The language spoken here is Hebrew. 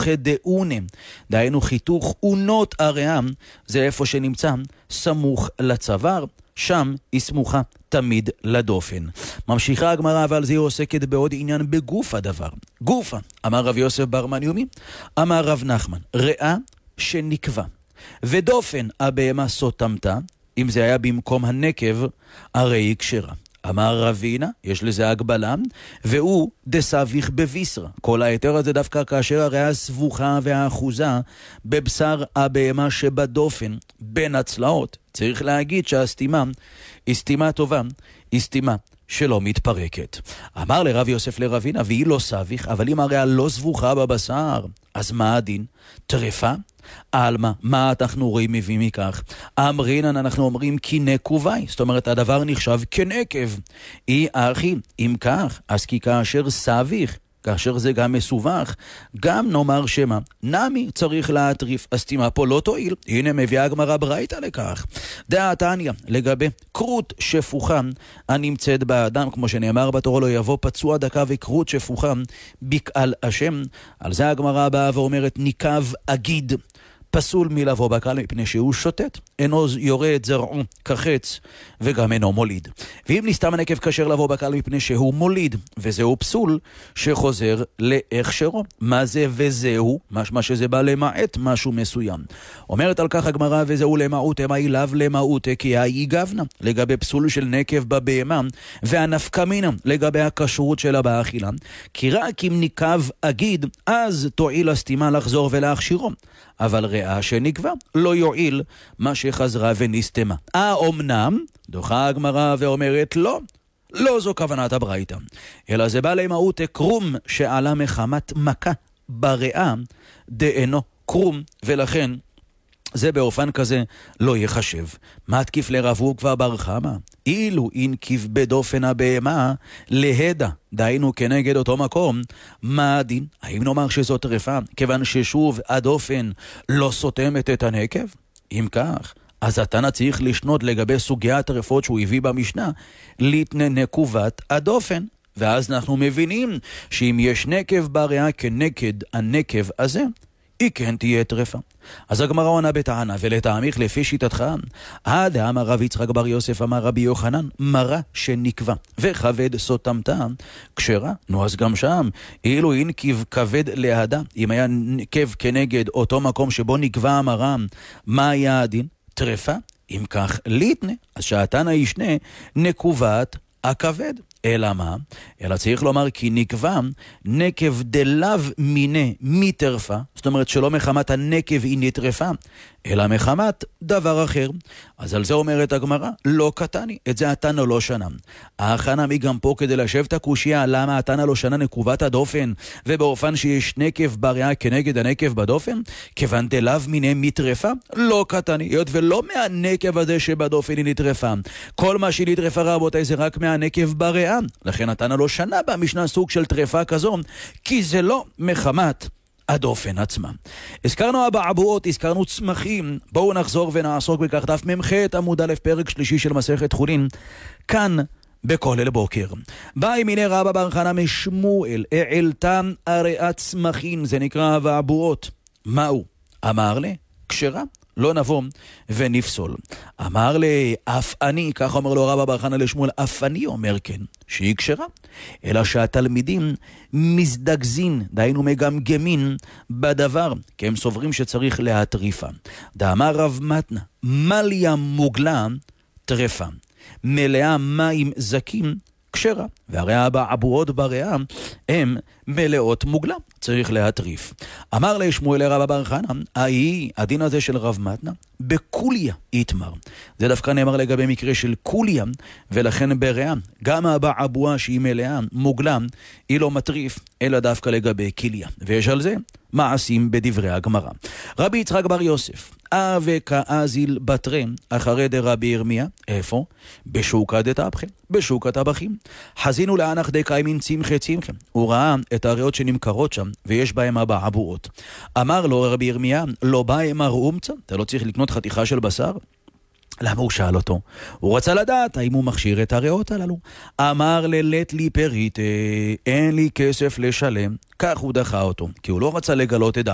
חיתוכי דאונים, דהיינו חיתוך אונות הריאם, זה איפה שנמצא סמוך לצוואר, שם היא סמוכה תמיד לדופן. ממשיכה הגמרא, אבל זה עוסקת בעוד עניין בגוף הדבר. גופה, אמר רב יוסף בר מניומי, אמר רב נחמן, ריאה שנקבע, ודופן הבהמה סותמתה, אם זה היה במקום הנקב, הרי היא כשרה. אמר רבינה, יש לזה הגבלה, והוא דסביך בביסרה. כל היתר הזה דווקא כאשר הריאה סבוכה והאחוזה בבשר הבהמה שבדופן, בין הצלעות. צריך להגיד שהסתימה היא סתימה טובה, היא סתימה שלא מתפרקת. אמר לרב יוסף לרבינה, והיא לא סביך, אבל אם הריאה לא סבוכה בבשר, אז מה הדין? טרפה? אלמה, מה אנחנו רואים מביא מכך? אמרינן, אנחנו אומרים כי נקובי, זאת אומרת הדבר נחשב כנקב. אי אחי, אם כך, אז כי כאשר סביך, כאשר זה גם מסובך, גם נאמר שמה, נמי צריך להטריף, הסתימה פה לא תועיל. הנה מביאה הגמרא ברייתא לכך. דעתניא, לגבי קרות שפוכה הנמצאת באדם, כמו שנאמר בתורה, לא יבוא פצוע דקה וקרות שפוכה בקהל השם. על זה הגמרא באה ואומרת, ניקב אגיד, פסול מלבוא בקהל מפני שהוא שוטט, אינו יורה את זרעו כחץ וגם אינו מוליד. ואם נסתם הנקב כשר לבוא בקהל מפני שהוא מוליד, וזהו פסול שחוזר להכשרו. מה זה וזהו? משמע שזה בא למעט משהו מסוים. אומרת על כך הגמרא, וזהו למעוט, מה אליו למעוט, כי היא גבנה לגבי פסול של נקב בבהמה, והנפקא מינה לגבי הכשרות שלה באכילה, כי רק אם ניקב אגיד, אז תועיל הסתימה לחזור ולהכשירו. אבל ריאה שנקבע לא יועיל מה שחזרה ונסתמה. אמנם דוחה הגמרא ואומרת לא, לא זו כוונת הברייתא, אלא זה בא למהות קרום שעלה מחמת מכה בריאה דאינו קרום, ולכן זה באופן כזה לא יחשב. מה תקיף לרבו כבר בר חמא? אילו אינקיב בדופן הבהמה להדה, דהיינו כנגד אותו מקום, מה הדין? האם נאמר שזאת טרפה, כיוון ששוב הדופן לא סותמת את הנקב? אם כך, אז התנא צריך לשנות לגבי סוגי הטרפות שהוא הביא במשנה, ליתנה נקובת הדופן. ואז אנחנו מבינים שאם יש נקב בריאה כנגד הנקב הזה, היא כן תהיה טרפה. אז הגמרא עונה בטענה, ולטעמיך לפי שיטתך, אמר רב יצחק בר יוסף אמר רבי יוחנן, מרה שנקבע וכבד סותמתה כשרה. נו, אז גם שם, אילו אינקיב כבד להדה, אם היה נקב כנגד אותו מקום שבו נקבע המרה, מה היה הדין? טרפה? אם כך ליתנה, אז שהתנא ישנה נקובת הכבד. אלא מה? אלא צריך לומר כי נקבע נקב דלאו מיני מטרפה, זאת אומרת שלא מחמת הנקב היא נטרפה, אלא מחמת דבר אחר. אז על זה אומרת הגמרא, לא קטני, את זה התנא לא שנה. ההכנה מי גם פה כדי לשבת הקושיה, למה התנא לא שנה נקובת הדופן, ובאופן שיש נקב בריאה כנגד הנקב בדופן, כיוון דלאו מיני מטרפה, לא קטני, היות ולא מהנקב הזה שבדופן היא נטרפה. כל מה שהיא נטרפה רבותיי זה רק מהנקב בריאה. לכן התנא לא שנה במשנה סוג של טרפה כזו, כי זה לא מחמת הדופן עצמה. הזכרנו אבעבועות, הזכרנו צמחים. בואו נחזור ונעסוק בכך דף מ"ח עמוד א' פרק שלישי של מסכת חולין, כאן בכל בוקר. באי מיני רבא בר חנא משמואל, העלתם הריאה צמחים, זה נקרא אבעבועות. מהו? אמר לי, כשרה. לא נבוא ונפסול. אמר לי, אף אני, כך אומר לו רבא בר חנא לשמואל, אף אני אומר כן, שהיא כשרה. אלא שהתלמידים מזדגזין, דהיינו מגמגמין בדבר, כי הם סוברים שצריך להטריפה. דאמר רב מתנה, מליה מוגלה טרפה, מלאה מים זקים כשרה, והרי האבעבועות בריאה הם מלאות מוגלה, צריך להטריף. אמר לשמואל לרבא בר חנא, הדין הזה של רב מתנה בקוליה יתמר. זה דווקא נאמר לגבי מקרה של קוליה, ולכן בריאה גם האבעבועה שהיא מלאה מוגלה היא לא מטריף, אלא דווקא לגבי קיליה. ויש על זה מעשים בדברי הגמרא. רבי יצחק בר יוסף, וכאזיל בתרי אחרי דרבי ירמיה, איפה? בשוקא דטבחי, בשוקא טבחים. חזינו לאנח דקיימין צמחי צמחי. הוא ראה את הריאות שנמכרות שם, ויש בהם אבעבועות. אמר לו רבי ירמיה, לא בא אמר אומצה, אתה לא צריך לקנות חתיכה של בשר? למה הוא שאל אותו? הוא רצה לדעת האם הוא מכשיר את הריאות הללו. אמר ללת לי פריט, אין לי כסף לשלם. כך הוא דחה אותו, כי הוא לא רצה לגלות את